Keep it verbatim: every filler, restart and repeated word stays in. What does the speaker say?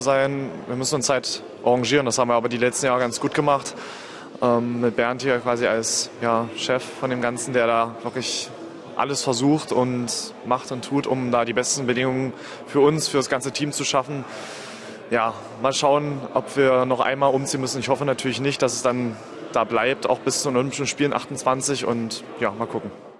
sein. Wir müssen uns halt arrangieren. Das haben wir aber die letzten Jahre ganz gut gemacht. Ähm, mit Bernd hier quasi als ja, Chef von dem Ganzen, der da wirklich alles versucht und macht und tut, um da die besten Bedingungen für uns, für das ganze Team zu schaffen. Ja, mal schauen, ob wir noch einmal umziehen müssen. Ich hoffe natürlich nicht, dass es dann da bleibt, auch bis zu den Olympischen Spielen achtundzwanzig und ja, mal gucken.